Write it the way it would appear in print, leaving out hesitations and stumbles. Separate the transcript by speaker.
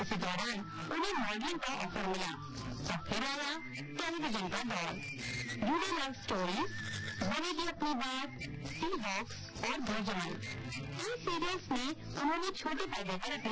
Speaker 1: इसी दौरान उन्हें मॉडलिंग का ऑफर मिला और फिर आया टेलीविजन का दौर। यूवी लव स्टोरीज, बनेगी अपनी बात, सी हॉक्स और ध्वजमल, इन सीरियल्स में उन्होंने छोटे पर्दे पर